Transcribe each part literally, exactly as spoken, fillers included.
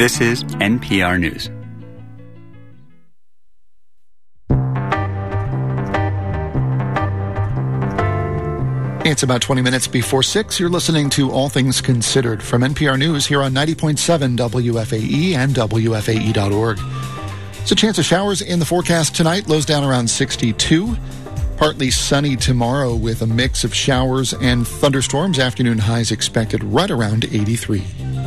This is N P R News. It's about twenty minutes before six. You're listening to All Things Considered from N P R News here on ninety point seven W F A E and W F A E dot org. It's a chance of showers in the forecast tonight. Lows down around sixty-two. Partly sunny tomorrow with a mix of showers and thunderstorms. Afternoon highs expected right around eighty-three.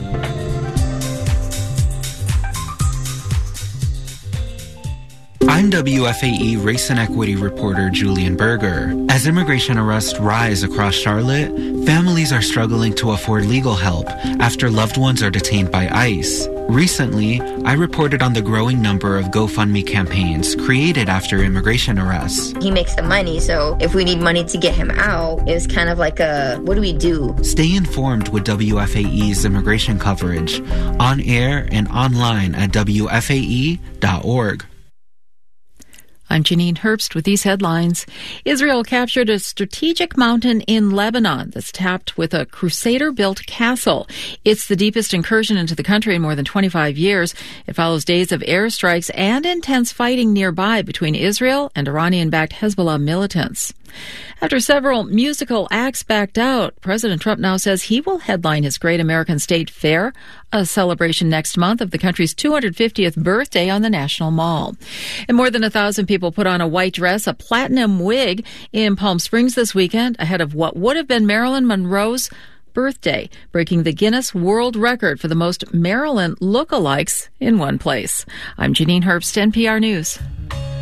I'm W F A E race and equity reporter Julian Berger. As immigration arrests rise across Charlotte, families are struggling to afford legal help after loved ones are detained by ICE. Recently, I reported on the growing number of GoFundMe campaigns created after immigration arrests. He makes the money, so if we need money to get him out, it was kind of like a, what do we do? Stay informed with W F A E's immigration coverage, on air and online at W F A E dot org. I'm Janine Herbst with these headlines. Israel captured a strategic mountain in Lebanon that's tapped with a Crusader-built castle. It's the deepest incursion into the country in more than twenty-five years. It follows days of airstrikes and intense fighting nearby between Israel and Iranian-backed Hezbollah militants. After several musical acts backed out, President Trump now says he will headline his Great American State Fair, a celebration next month of the country's two hundred fiftieth birthday on the National Mall. And more than a thousand people put on a white dress, a platinum wig in Palm Springs this weekend ahead of what would have been Marilyn Monroe's birthday, breaking the Guinness World Record for the most Marilyn lookalikes in one place. I'm Janine Herbst, N P R News.